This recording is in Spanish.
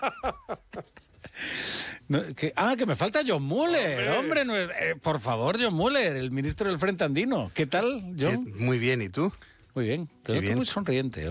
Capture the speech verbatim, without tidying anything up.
No, que, ah, que me falta John Muller, hombre, hombre no es, eh, por favor, John Muller, el ministro del Frente Andino. ¿Qué tal, John? Muy bien, ¿y tú? Muy bien, te noto muy sonriente.